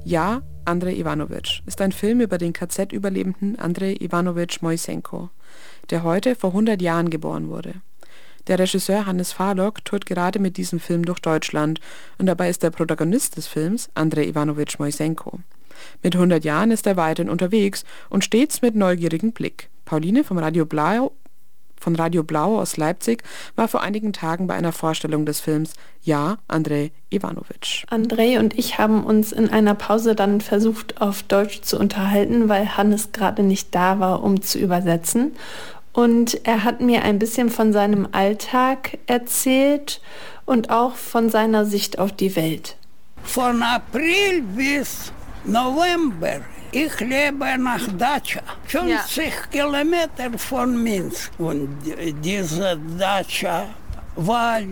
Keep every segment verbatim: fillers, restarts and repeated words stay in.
Ja, Andrej Ivanović ist ein Film über den K Z-Überlebenden Andrej Ivanović Moisenko, der heute vor hundert Jahren geboren wurde. Der Regisseur Hannes Farlog tourt gerade mit diesem Film durch Deutschland und dabei ist der Protagonist des Films Andrej Ivanović Moisenko. Mit hundert Jahren ist er weiterhin unterwegs und stets mit neugierigem Blick. Pauline vom Radio Blau von Radio Blau aus Leipzig war vor einigen Tagen bei einer Vorstellung des Films Ja, Andrej Ivanović. Andrej und ich haben uns in einer Pause dann versucht, auf Deutsch zu unterhalten, weil Hannes gerade nicht da war, um zu übersetzen. Und er hat mir ein bisschen von seinem Alltag erzählt und auch von seiner Sicht auf die Welt. Von April bis November. Ich lebe nach Dacia, fünfzig ja. Kilometer von Minsk. Und diese Dacia, Wald,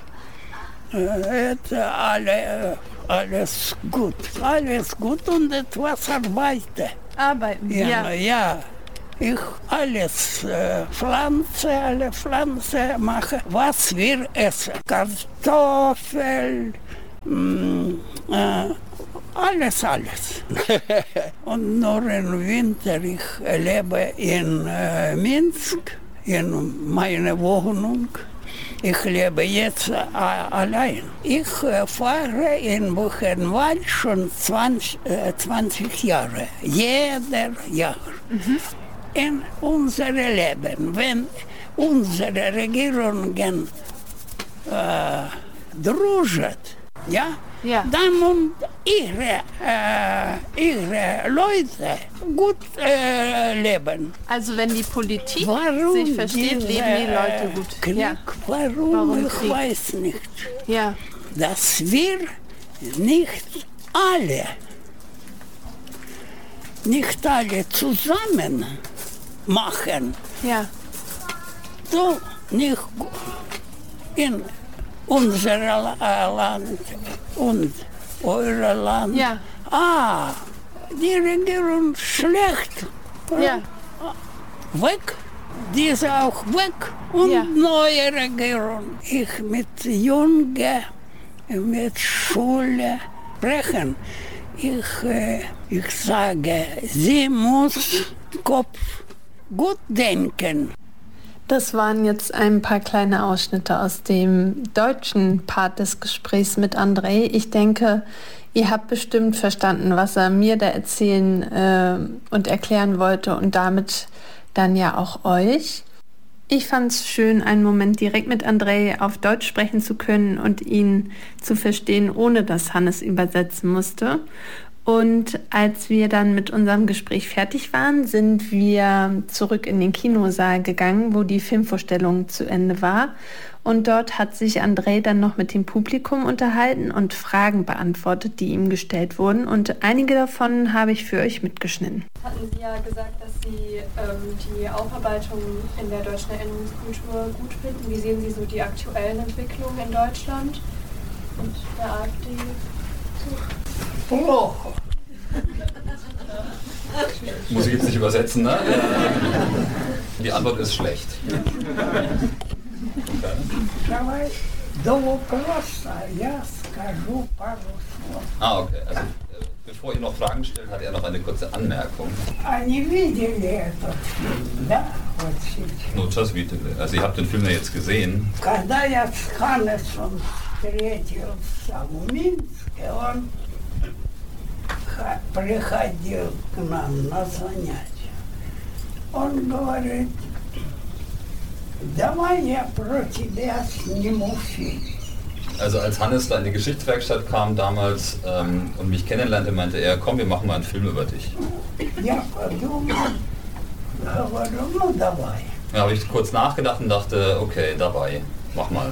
äh, alle, alles gut. Alles gut und etwas arbeite. Arbeiten, ja. Ja, ja. Ich alles äh, pflanze, alle Pflanzen mache, was wir essen. Kartoffel, mh, äh, alles, alles. Und nur im Winter, ich lebe in äh, Minsk, in meiner Wohnung. Ich lebe jetzt äh, allein. Ich äh, fahre in Buchenwald schon zwanzig, äh, zwanzig Jahre, jeder Jahr. Mhm. In unserem Leben, wenn unsere Regierungen äh, druschen, ja? Ja. Dann und ihre, äh, ihre Leute gut äh, leben. Also wenn die Politik warum sich versteht, diese, leben die Leute gut. Krieg, ja. Warum, warum ich Krieg? weiß nicht. Ja. Dass wir nicht alle, nicht alle zusammen machen. Ja. So, nicht in unserem Land und eurem Land. Ja. Ah, die Regierung schlecht. Ja. Weg. Diese auch weg. Und ja. neue Regierung. Ich mit Jungen, mit Schule sprechen. Ich, äh, ich sage, sie muss Kopf gut denken. Das waren jetzt ein paar kleine Ausschnitte aus dem deutschen Part des Gesprächs mit Andrej. Ich denke, ihr habt bestimmt verstanden, was er mir da erzählen äh, und erklären wollte und damit dann ja auch euch. Ich fand es schön, einen Moment direkt mit Andrej auf Deutsch sprechen zu können und ihn zu verstehen, ohne dass Hannes übersetzen musste. Und als wir dann mit unserem Gespräch fertig waren, sind wir zurück in den Kinosaal gegangen, wo die Filmvorstellung zu Ende war. Und dort hat sich Andrej dann noch mit dem Publikum unterhalten und Fragen beantwortet, die ihm gestellt wurden. Und einige davon habe ich für euch mitgeschnitten. Hatten Sie ja gesagt, dass Sie ähm, die Aufarbeitung in der deutschen Erinnerungskultur gut finden. Wie sehen Sie so die aktuellen Entwicklungen in Deutschland und der AfD? Плохо. Muss ich jetzt nicht übersetzen, ne? Die Antwort ist schlecht. Давай до вопроса я скажу пару слов. Ah, okay. Also, bevor ihr noch Fragen stellt, hat er noch eine kurze Anmerkung. Они видели этот фильм, да? Вот сейчас. No, just видели. Also, ihr habt den Film ja jetzt gesehen. Когда я с Ханнесом встретился в Минске, он приходил к нам на занятия. Он говорит, давай я про тебя сниму фильм. Also als Hannes da in die Geschichtswerkstatt kam damals ähm, und mich kennenlernte, meinte er, komm, wir machen mal einen Film über dich. Я подумал, говорю, ну давай. Da habe ich kurz nachgedacht und dachte, okay, dabei, mach mal.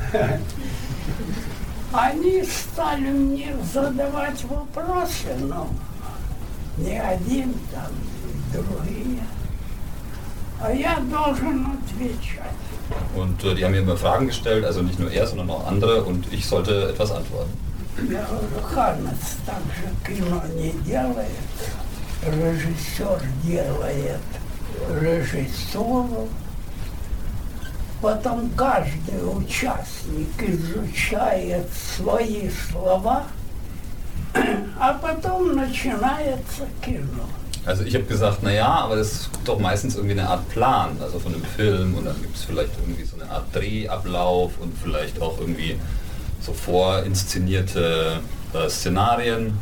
Они стали мне задавать вопросы, но не один, там другие. А я должен отвечать. Und äh, die haben mir immer Fragen gestellt, also nicht nur er, sondern auch andere, und ich sollte etwas antworten. Я говорю, Ханнес так же кино не делает, режиссер делает режиссуру. Потом каждый участник изучает свои слова, а потом начинается кино. Also ich habe gesagt, naja, aber das gibt doch meistens irgendwie eine Art Plan, also von einem Film, und dann gibt es vielleicht irgendwie so eine Art Drehablauf und vielleicht auch irgendwie so vorinszenierte äh, Szenarien.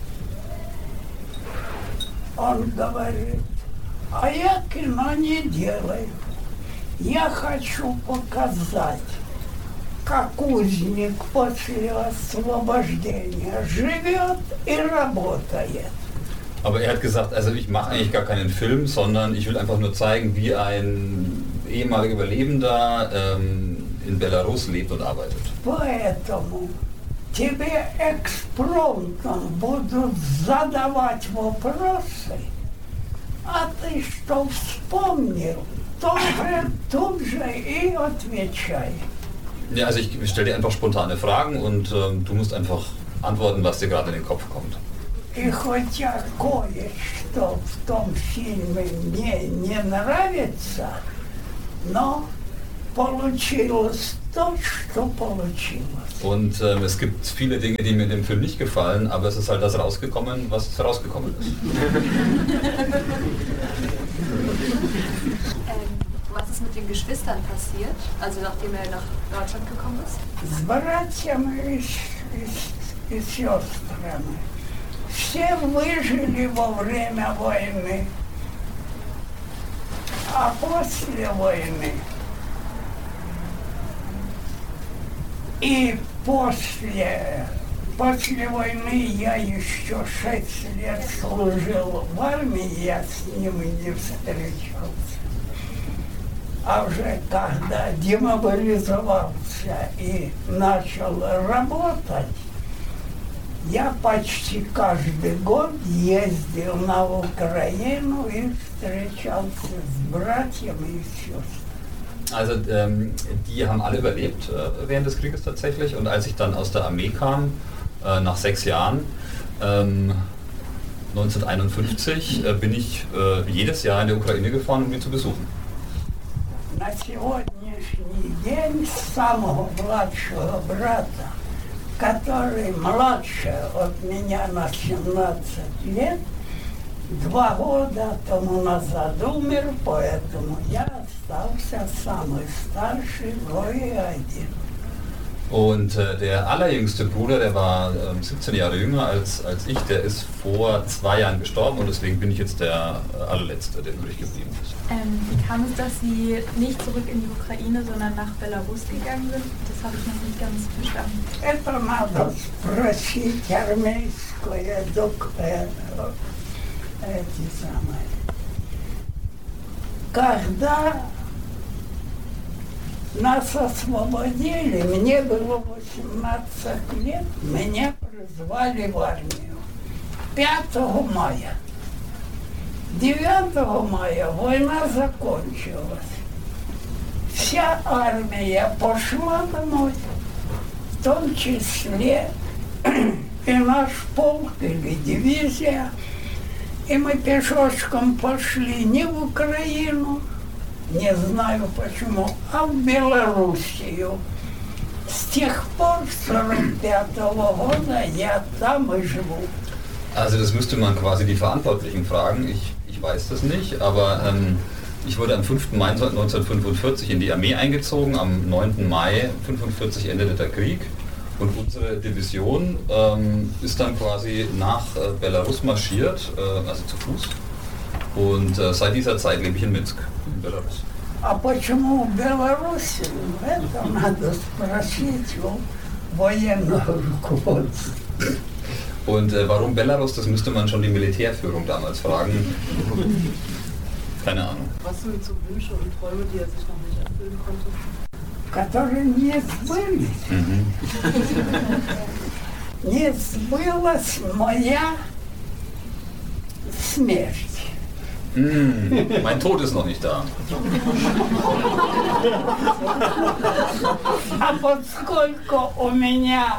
Он говорит, а я кино не делаю. Я хочу показать, как узник после освобождения живет и работает. Aber er hat gesagt, also ich mache eigentlich gar keinen Film, sondern ich will einfach nur zeigen, wie ein ehemaliger Überlebender ähm, in Belarus lebt und arbeitet. Поэтому тебе экспромтом будут задавать вопросы, а ты что вспомнил, тоже тут же и отвечай. Ja, also ich stelle dir einfach spontane Fragen und ähm, du musst einfach antworten, was dir gerade in den Kopf kommt. И хотя кое-что в том фильме мне не нравится, но получилось то, что получилось. Und ähm, es gibt viele Dinge, die mir in dem Film nicht gefallen, aber es ist halt das rausgekommen, was rausgekommen ist. Ähm, was ist mit den Geschwistern passiert, also nachdem er nach Deutschland gekommen ist? С братьями и, и, и сестрами. Все выжили во время войны, а после войны и после, после войны я еще шесть лет служил в армии, я с ними не встречался. А уже когда демобилизовался и начал работать, я почти каждый год ездил на Украину и встречался с братьями и сестрами. Also ähm, die haben alle überlebt äh, während des Krieges tatsächlich, und als ich dann aus der Armee kam, äh, nach sechs Jahren, ähm, neunzehnhunderteinundfünfzig, äh, bin ich äh, jedes Jahr in der Ukraine gefahren, um die zu besuchen. На сегодняшний день самого младшего брата, который младше от меня на семнадцать лет, два года тому назад умер, поэтому я остался самый старший, Гой один. Und äh, der allerjüngste Bruder, der war äh, siebzehn Jahre jünger als, als ich, der ist vor zwei Jahren gestorben, und deswegen bin ich jetzt der äh, allerletzte, der übrig geblieben ist. Ähm, wie kam es, dass Sie nicht zurück in die Ukraine, sondern nach Belarus gegangen sind? Das habe ich noch nicht ganz verstanden. Это надо спросить армейское док... э, эти самые. Когда нас освободили, мне было восемнадцать лет, меня призвали в армию пятого мая. девятого мая война закончилась. Вся армия пошла домой, в том числе и наш полк или дивизия. И мы пешочком пошли не в Украину, не знаю почему, а в Белоруссию. С тех пор, с сорок пятого года, я там и живу. Also das müsste man quasi die Verantwortlichen fragen, ich, ich weiß das nicht, aber ähm, ich wurde am fünften Mai neunzehnhundertfünfundvierzig in die Armee eingezogen, am neunten Mai neunzehnhundertfünfundfünfzig endete der Krieg, und unsere Division ähm, ist dann quasi nach äh, Belarus marschiert, äh, also zu Fuß, und äh, seit dieser Zeit lebe ich in Minsk, in Belarus. А почему в Беларуси? Это надо спросить у военного руководства. Und äh, warum Belarus, das müsste man schon die Militärführung damals fragen. Keine Ahnung. Was sind so Wünsche und Träume, die er sich noch nicht erfüllen konnte? Которые не сбылись. Mhm. Не сбылась моя смерть. Mm, mein Tod ist noch nicht da. А поскольку у меня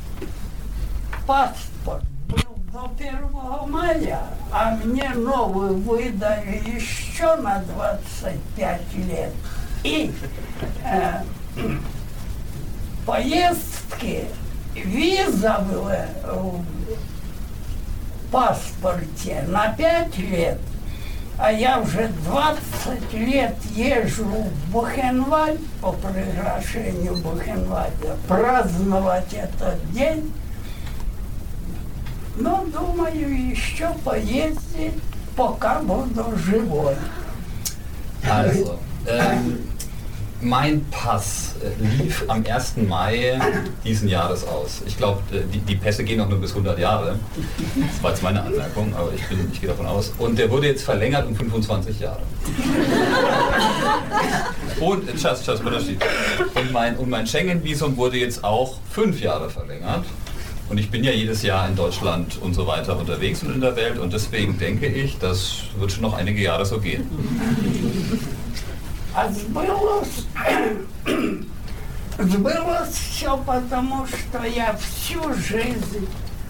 паспорт был до первого мая, а мне новый выдали еще на двадцать пять лет, и э, поездки, виза была паспорте на пять лет, а я уже двадцать лет езжу в Бухенвальд по приглашению Бухенвальда праздновать этот день. Но думаю, еще поездить, пока буду живой. Also, ähm, mein Pass äh, lief am ersten Mai diesen Jahres aus. Ich glaube, die, die Pässe gehen auch nur bis hundert Jahre. Das war jetzt meine Anmerkung, aber ich, bin, ich gehe davon aus. Und der wurde jetzt verlängert um fünfundzwanzig Jahre. Und, Schatz, Schatz, und mein, und mein Schengen-Visum wurde jetzt auch fünf Jahre verlängert. Und ich bin ja jedes Jahr in Deutschland und so weiter unterwegs und in der Welt und deswegen denke ich, das wird schon noch einige Jahre so gehen. А сбылось, сбылось все потому, что я всю жизнь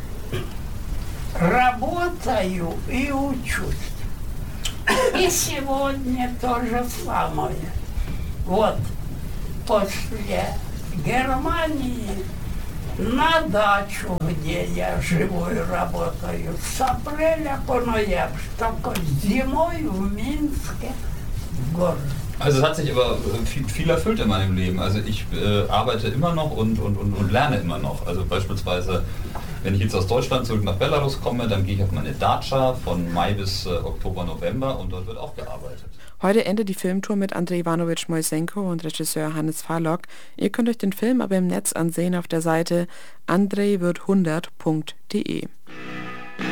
работаю и учусь. И сегодня то же самое. Вот после Германии на дачу, где я живу и работаю, с апреля по ноябрь, только зимой в Минске, в городе. Also es hat sich aber viel, viel erfüllt in meinem Leben. Also ich äh, arbeite immer noch und, und, und, und lerne immer noch. Also beispielsweise, wenn ich jetzt aus Deutschland zurück nach Belarus komme, dann gehe ich auf meine Datscha von Mai bis äh, Oktober, November und dort wird auch gearbeitet. Heute endet die Filmtour mit Andrei Ivanovich Moisenko und Regisseur Hannes Farlock. Ihr könnt euch den Film aber im Netz ansehen auf der Seite andrei wird hundert punkt de.